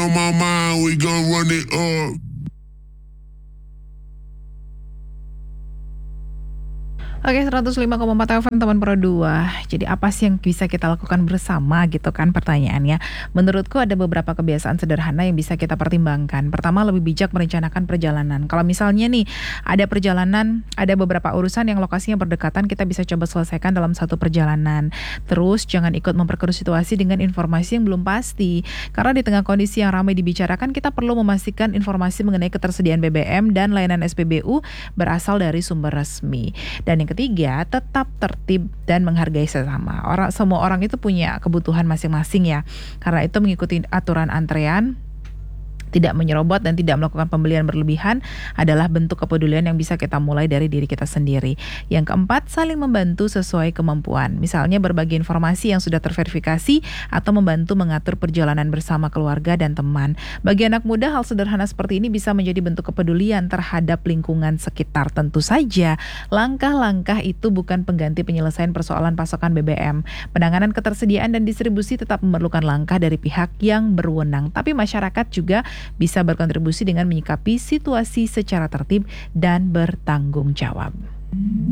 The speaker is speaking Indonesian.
on my mind, we gon' run it up. Oke, 105,4 FM teman Pro 2. Jadi apa sih yang bisa kita lakukan bersama gitu kan pertanyaannya. Menurutku ada beberapa kebiasaan sederhana yang bisa kita pertimbangkan. Pertama, lebih bijak merencanakan perjalanan. Kalau misalnya nih ada perjalanan, ada beberapa urusan yang lokasinya berdekatan, kita bisa coba selesaikan dalam satu perjalanan. Terus jangan ikut memperkeruh situasi dengan informasi yang belum pasti. Karena di tengah kondisi yang ramai dibicarakan, kita perlu memastikan informasi mengenai ketersediaan BBM dan layanan SPBU berasal dari sumber resmi. Dan yang ketiga, tetap tertib dan menghargai sesama. Semua orang itu punya kebutuhan masing-masing ya. Karena itu mengikuti aturan antrean, tidak menyerobot dan tidak melakukan pembelian berlebihan adalah bentuk kepedulian yang bisa kita mulai dari diri kita sendiri. Yang keempat, saling membantu sesuai kemampuan. Misalnya berbagi informasi yang sudah terverifikasi atau membantu mengatur perjalanan bersama keluarga dan teman. Bagi anak muda, hal sederhana seperti ini bisa menjadi bentuk kepedulian terhadap lingkungan sekitar. Tentu saja, langkah-langkah itu bukan pengganti penyelesaian persoalan pasokan BBM. Penanganan ketersediaan dan distribusi tetap memerlukan langkah dari pihak yang berwenang. Tapi masyarakat juga bisa berkontribusi dengan menyikapi situasi secara tertib dan bertanggung jawab.